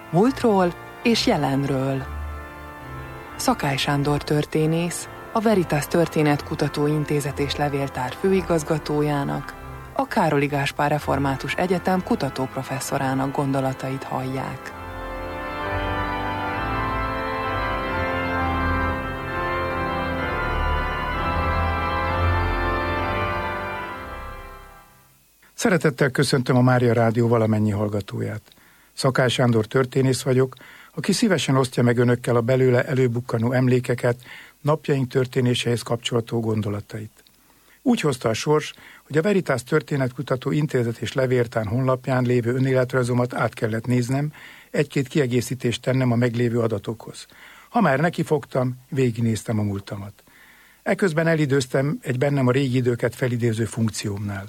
múltról és jelenről. Szakály Sándor történész, a Veritas Történetkutató Intézet és Levéltár főigazgatójának, a Károli Gáspár Református Egyetem kutatóprofesszorának gondolatait hallják. Szeretettel köszöntöm a Mária Rádió valamennyi hallgatóját. Szakály Sándor történész vagyok, aki szívesen osztja meg önökkel a belőle előbukkanó emlékeket, napjaink történéséhez kapcsolható gondolatait. Úgy hozta a sors, hogy a Veritas Történetkutató Intézet és Levéltár honlapján lévő önéletrajzomat át kellett néznem, egy-két kiegészítést tennem a meglévő adatokhoz. Ha már nekifogtam, végignéztem a múltamat. Eközben elidőztem egy bennem a régi időket felidéző funkciómnál.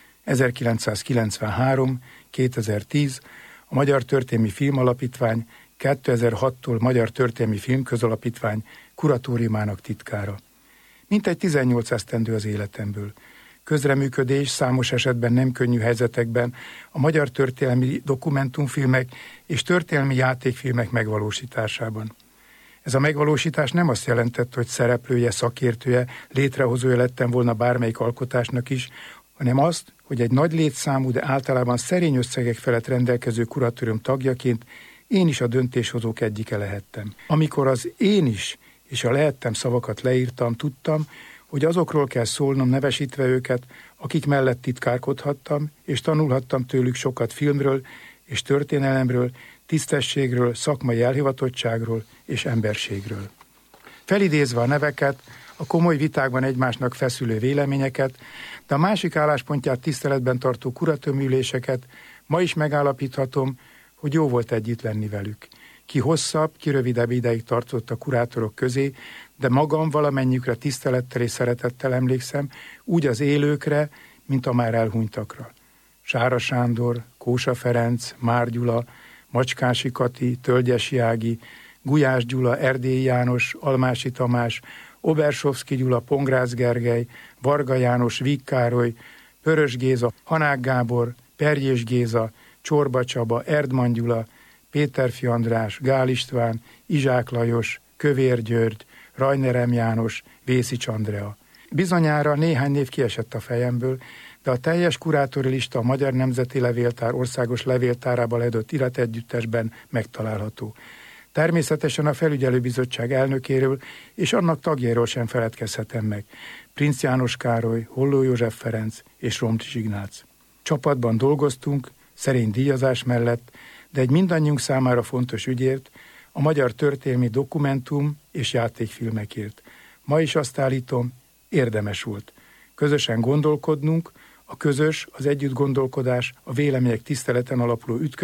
1993-2010 a Magyar Történelmi Filmalapítvány, 2006-tól Magyar Történelmi Filmközalapítvány kuratóriumának titkára. Mintegy 18 esztendő az életemből. Közreműködés számos esetben nem könnyű helyzetekben a magyar történelmi dokumentumfilmek és történelmi játékfilmek megvalósításában. Ez a megvalósítás nem azt jelentett, hogy szereplője, szakértője, létrehozója lettem volna bármelyik alkotásnak is, hanem azt, hogy egy nagy létszámú, de általában szerény összegek felett rendelkező kuratórium tagjaként én is a döntéshozók egyike lehettem. Amikor az én is és a lehettem szavakat leírtam, tudtam, hogy azokról kell szólnom nevesítve őket, akik mellett titkárkodhattam, és tanulhattam tőlük sokat filmről és történelemről, tisztességről, szakmai elhivatottságról és emberségről. Felidézve a neveket, a komoly vitákban egymásnak feszülő véleményeket, de a másik álláspontját tiszteletben tartó kuratóriumüléseket, ma is megállapíthatom, hogy jó volt együtt lenni velük. Ki hosszabb, ki rövidebb ideig tartott a kurátorok közé, de magam valamennyikre tisztelettel és szeretettel emlékszem, úgy az élőkre, mint a már elhunytakra. Sára Sándor, Kósa Ferenc, Már Gyula, Macskási Kati, Tölgyesi Ági, Gulyás Gyula, Erdélyi János, Almási Tamás, Obersovszky Gyula, Pongrácz Gergely, Varga János, Víg Károly, Pörös Géza, Hanák Gábor, Perjés Géza, Csorba Csaba, Erdmann Gyula, Péterfi András, Gál István, Izsák Lajos, Kövér György, Rajner M. János, Vészics Andrea. Bizonyára néhány név kiesett a fejemből, de a teljes kurátori lista a Magyar Nemzeti Levéltár országos levéltárába ledött irategyüttesben megtalálható. Természetesen a felügyelőbizottság elnökéről és annak tagjairól sem feledkezhetem meg. Princ János Károly, Holló József Ferenc és Romtis Ignác. Csapatban dolgoztunk, szerény díjazás mellett, de egy mindannyiunk számára fontos ügyért, a magyar történelmi dokumentum és játékfilmekért. Ma is azt állítom, érdemes volt. Közösen gondolkodnunk, a közös, az együtt gondolkodás, a vélemények tiszteleten alapuló